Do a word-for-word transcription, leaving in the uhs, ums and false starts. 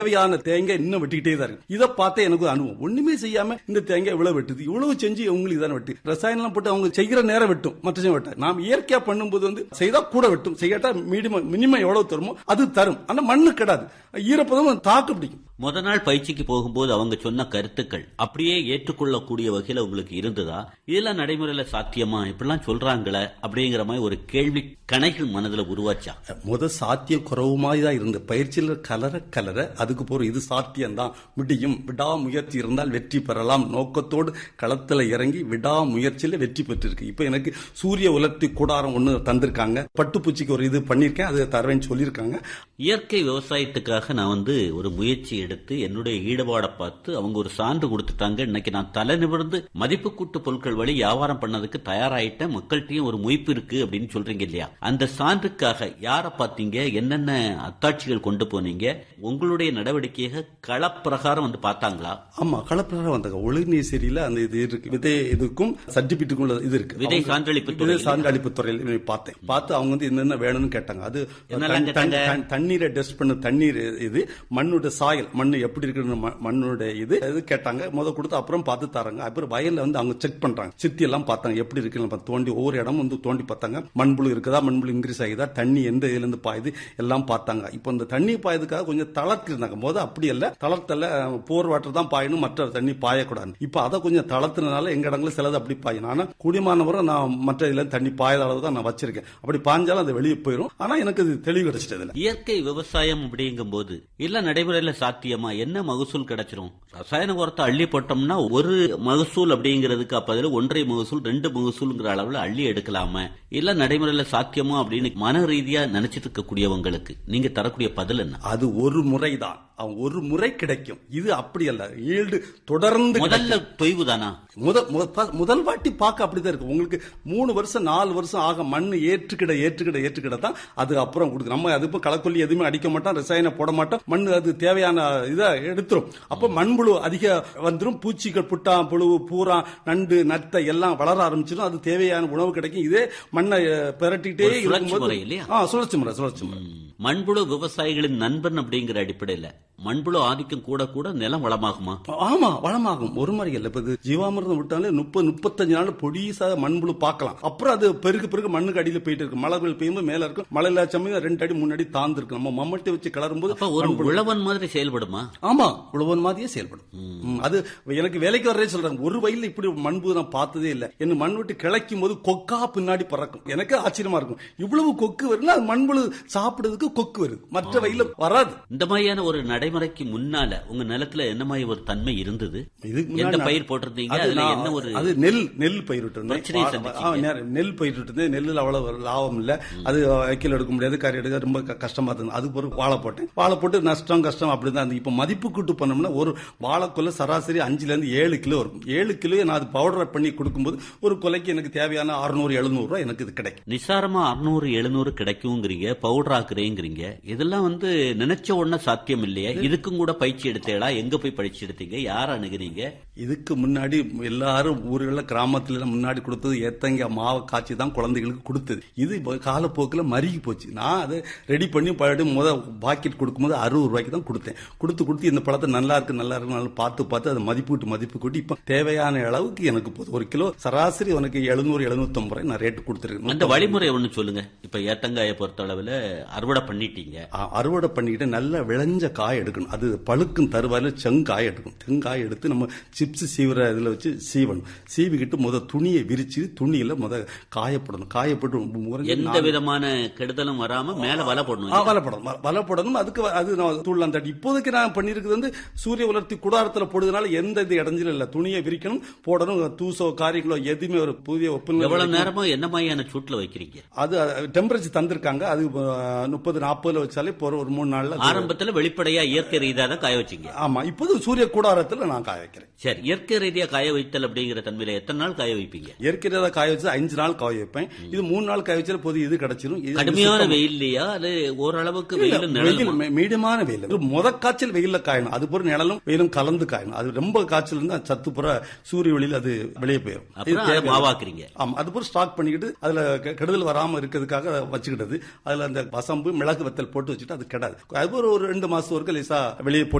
தேவையான தேங்காய் இன்னும் வெட்டிக்கிட்டே தான் இருக்கு. இதை பார்த்தே எனக்கு ஒரு அனுபவம். ஒண்ணுமே செய்யாம இந்த தேங்காய் இவ்வளவு வெட்டுது, இவ்வளவு செஞ்சு உங்களுக்கு தானே வெட்டு. ரசாயனம் போட்டு அவங்க செய்கிற நேரம் வெட்டும், மற்ற வெட்ட. நாம் இயற்கையா பண்ணும்போது வந்து செய்தா கூட வெட்டும், செய்யாட்டா மீடியம் மினிமம் எவ்வளவு தருமோ அது தரும். ஆனா மண்ணு கிடாது, ஈரப்பதம் தாக்கு பிடிக்கும். முத நாள் பயிற்சிக்கு போகும்போது அவங்க சொன்ன கருத்துக்கள் அப்படியே ஏற்றுக்கொள்ளக்கூடிய வகையில உங்களுக்கு இருந்ததா? இதெல்லாம் நடைமுறையில சாத்தியமா, இப்படிலாம் சொல்றாங்களே அப்படிங்கிற மாதிரி ஒரு கேள்வி கணைகள் மனதுல உருவாச்சா? முத சாத்திய குறவு மாதிரி தான் இருந்த பயிற்சியில கலர கலர அதுக்கு போற இது சாத்தியம்தான், முடியும், விடாமுயற்சி இருந்தால் வெற்றி பெறலாம் நோக்கத்தோடு களத்துல இறங்கி விடாமுயற்சியில வெற்றி பெற்றிருக்கு. இப்ப எனக்கு சூரிய உலர்த்தி கூடாரம் ஒண்ணு தந்திருக்காங்க, பட்டுப்பூச்சிக்கு ஒரு இது பண்ணிருக்கேன், அது தரவேன்னு சொல்லியிருக்காங்க. இயற்கை விவசாயத்துக்காக நான் வந்து ஒரு முயற்சி எடுத்து என்னுடைய ஈடுபாடை பார்த்து அவங்க ஒரு சான்று கொடுத்துட்டாங்க. இன்னைக்கு நான் தலை நிமிர்ந்து மதிப்பு கூட்டு பொருட்கள் வழி வியாபாரம் பண்ணதுக்கு தயாராயிட்டேன், மக்கள்கிட்டயும் ஒரு முயற்சி இருக்கு அப்படின்னு சொல்றீங்க இல்லையா? அந்த சான்றுக்காக யாரை பார்த்தீங்க, என்னென்ன அத்தாட்சிகள் கொண்டு போனீங்க, உங்களுடைய நடவடிக்கையாக களப்பிரகாரம் வந்து பார்த்தாங்களா? ஆமா, களப்பிரகாரம் வந்தாங்க. ஒழுநீசேரியில அந்த இது இருக்கு, விதை இதுக்கும் சர்டிபிகேட்டுக்கும் இது இருக்கு, விதை சான்றளிப்பு விதை சான்றளிப்பு துறையில் பார்த்தேன். பார்த்து அவங்க வந்து என்னென்ன வேணும்னு கேட்டாங்க. அது தண்ணீரை டெஸ்ட் பண்ண தண்ணீர், இது மண்ணோட சாயல், மண்ணு எப்படி இருக்கு, மண்ணோட இது இது கேட்டாங்க. முத கொடுத்து அப்புறம் பார்த்து தராங்க. அப்புறம் வயல்ல வந்து அவங்க செக் பண்றாங்க, சித்தி எல்லாம் பார்த்தாங்க எப்படி இருக்கு, தோண்டி ஒவ்வொரு இடம் வந்து தோண்டி பார்த்தாங்க. மண்புழு இருக்குதா, மண்புழு இன்க்ரீஸ் ஆகுதா, தண்ணி எந்த இதுல இருந்து பாயுது எல்லாம் பார்த்தாங்க. இப்போ இந்த தண்ணி பாயதுக்காக கொஞ்சம் தளர்த்தி இருந்தாங்க. போது அப்படி இல்ல, தளர்த்தல போர் வாட்டர் தான் பாயணும், மற்ற தண்ணி பாயக்கூடாது. இப்ப அதை கொஞ்சம் தளர்த்தினால எங்க இடங்களில் சிலது அப்படி பாயும். ஆனா கூடியமானவரை நான் மற்ற இதுல தண்ணி பாயாத அளவு தான் நான் வச்சிருக்கேன். அப்படி பாஞ்சாலும் அது வெளியே போயிடும். ஆனா எனக்கு அது தெளிவு கிடைச்சிட்டது. இயற்கை விவசாயம் அப்படிங்கும் போது இல்ல நடைமுறையில சாத்தியமா, என்ன மகசூல் கிடைச்சிரும்? ரசாயன உரத்தை அள்ளி போட்டோம்னா ஒரு மகசூல் அப்படிங்கிறதுக்கு அப்ப ஒன்றரை மகசூல் ரெண்டு மகசூல்ங்கிற அளவுல அள்ளி எடுக்கலாம, இல்ல நடைமுறையில சாத்தியமா அப்படின்னு மன ரீதியா நினைச்சிட்டு இருக்கக்கூடியவங்களுக்கு நீங்க தரக்கூடிய பதில் என்ன? அது ஒரு முறைதான், ஒரு முறை கிடைக்கும். இது அப்படி அல்ல, ஈல்டு தொடர்ந்து. முதல்ல தொய்வு தானா? முதல் வாட்டி பார்க்க அப்படிதான் இருக்கு. உங்களுக்கு மூணு வருஷம் நாலு வருஷம் ஆக மண்ணு ஏற்றுக்கிட ஏற்றுக்கிட ஏற்றுக்கிட தான் அது அப்புறம் கொடுக்கு. நம்ம அது இப்போ களக்கொல்லி எதுவுமே அடிக்க மாட்டோம், ரசாயனம் போட மாட்டோம், மண்ணு அது தேவையான இதை எடுத்துரும். அப்ப மண்புழு அதிக வந்துடும், பூச்சிகள் புட்டா புழு பூரா நண்டு நத்தை எல்லாம் வளர ஆரம்பிச்சிடும், அது தேவையான உணவு கிடைக்கும். இதே மண்ணை பெரட்டிட்டே இருக்கும்போது சுழற்சி முறை சுழற்சி முறை. மண்புழு விவசாயிகளின் நண்பன் அப்படிங்கிற அடிப்படையில் மண்புழு ஆதிக்கம் கூட கூட நிலம் வளமாகுமா? ஆமா, வளமாகும். ஒரு மாதிரி இல்ல, இப்ப ஜீவாமிர்தம் விட்டாலே முப்பது முப்பத்தஞ்சு நாள் பொடிசாக மண்புழு பார்க்கலாம். அப்புறம் அது பெருகு பெருகு மண்ணுக்கு அடியில் போயிட்டு இருக்கு. மழை பெய்யும்போது மேல இருக்கும், மழை இல்லாத சமயம் ரெண்டு அடி மூணு அடி தாழ்ந்து இருக்கு. நம்ம மம்மட்டி வச்சு கிளறும் போது ஒரு உழவன் மாதிரி செயல்படுமா? ஆமா, உழவன் மாதிரியே செயல்படும். அது எனக்கு வேலைக்கு வரவே சொல்றாங்க. ஒரு வயல்ல இப்படி மண்புழு நான் பார்த்ததே இல்லை. என்ன மண் விட்டு கிளைக்கும் போது கொக்கா பின்னாடி பறக்கும். எனக்கு ஆச்சரியமா இருக்கும், இவ்வளவு கொக்கு வருதுன்னா மண்புழு சாப்பிடுறதுக்கு கொக்கு வருது, மற்ற வயல்ல வராது. இந்த மாதிரியான ஒரு நடைமுறைக்கு முன்னால உங்க நிலத்துல என்ன மாதிரி ஒரு தன்மை இருந்தது? எந்த பயிர் போட்டிருந்தீங்க? என்ன ஒரு அது நெல் நெல் பயிரிட்டு நெல் பயிரிட்டு நெல்லில் அவ்வளவு லாபம் இல்ல, அது வைக்கல் எடுக்க முடியாது, கறி எடுக்க ரொம்ப கஷ்டமா இருந்தது. அது ஒரு வாழை போட்டேன், வாழை போட்டு நஷ்டம் கஷ்டம் அப்படிதான். இப்ப மதிப்பு கூட்டு பண்ணோம்னா ஒரு வாழைக்குள்ள சராசரி அஞ்சுல இருந்து ஏழு கிலோ இருக்கும். ஏழு கிலோ நான் அது பவுடர் பண்ணி கொடுக்கும்போது ஒரு கொலைக்கு எனக்கு தேவையான அறுநூறு எழுநூறு ரூபாய் எனக்கு இது கிடைக்கும். நிசாரமா அறுநூறு எழுநூறு கிடைக்குங்கிறீங்க, பவுடர் ஆக்குறீங்க. இதெல்லாம் வந்து நினைச்ச உடனே சாத்தியம் இல்லையா? இதுக்கும் கூட பயிற்சி எடுத்தேடா? எங்க போய் பயிற்சி எடுத்தீங்க? யார அணுகுனீங்க? இதுக்கு முன்னாடி எல்லாரும் ஊர்களில் கிராமத்துல முன்னாடி கொடுத்தது ஏத்தங்க மாவை காய்ச்சி தான் குழந்தைகளுக்கு கொடுத்தது. இது காலப்போக்கில் மருகி போச்சு. நான் அதை ரெடி பண்ணி பழடி முத பாக்கெட் கொடுக்கும்போது அறுபது ரூபாய்க்கு தான் கொடுத்தேன். கொடுத்து கொடுத்து இந்த பழத்தை நல்லா இருக்கு நல்லா இருக்கு நல்லா பார்த்து பார்த்து அதை மதிப்பு கூட்டு மதிப்பு கூட்டி இப்ப தேவையான அளவுக்கு எனக்கு போதும். ஒரு கிலோ சராசரி உனக்கு எழுநூறு எழுநூத்தி ஐம்பது ரூபாய் நான் ரேட்டு கொடுத்துருக்கேன். அந்த வழிமுறை ஒண்ணு சொல்லுங்க. இப்ப ஏத்தங்காயை பொறுத்த அளவுல அறுவடை பண்ணிட்டீங்க, அறுவடை பண்ணிட்டு நல்லா விளைஞ்ச காய் எடுக்கணும். அது பழுக்கும் தருவாயில செங்காய் எடுக்கணும். செங்காய் எடுத்து நம்ம சிப்ஸ் சீவிர இதுல வச்சு சீவணும். சீவிக்கிட்டு முத துணியை விரிச்சு துணியில முத காயப்படணும். காயப்பட்டு எந்த விதமான கெடுதலும் வராம மேல வலை போடணும். வலை போடணும் வலை போடணும் அதுக்கு அது தூள்லாம் தட்டி. இப்போதைக்கு நான் பண்ணிருக்கிறது வந்து சூரிய உலர்த்தி குடாரத்துல போடுறதுனால எந்த இது இடைஞ்சலும் இல்ல. துணியை விரிக்கணும், போடணும். தூசோ காரிகளோ எதுவுமே ஒரு புதிய ஒப்பந்தம். எவ்வளவு நேரமா என்ன மாதிரியான சூட்ல வைக்கிறீங்க? அது டெம்பரேச்சர் தந்திருக்காங்க. அது முப்பது நாற்பதுல வச்சாலே போற ஒரு மூணு நாள்ல. ஆரம்பத்துல வெளிப்படையா இயற்கை ரீதியா தான் காய வச்சீங்க. ஆமா, இப்போது சூரிய கூடாரத்துல நான் காய வைக்கிறேன். சரி, இயற்கை ரீதியா காய வைத்தல் அப்படிங்கிற தன்மையில எத்தனை நாள் காய வைப்பீங்க? இயற்கை ரீதியா காய வச்சு அஞ்சு நாள் காய வைப்பேன். இது மூணு நாள் காய வச்சால போது இது கிடைச்சிடும். கடுமையான வெயில் இல்லையா? அது ஓரளவுக்கு வெயில் மீடியமான வெயில். முத காய்ச்சல் வெயில்ல காயணும். அது போற நிழலும் வெயிலும் கலந்து காயணும். அது ரொம்ப காய்ச்சல் இருந்தா சத்து புற சூரிய வெளியில அது வெளியே போயிடும். மாவாக்குறீங்க. ஆமா, அது போற ஸ்டாக் பண்ணிக்கிட்டு அதுல கெடுதல் வராம இருக்கிறதுக்காக வச்சுக்கிட்டது. அதுல அந்த வசம்பு மிளகு வத்தல் போட்டு வச்சுட்டு அது கெடாது. அது ஒரு ரெண்டு மாசம் வரைக்கும் பைசா வெளியே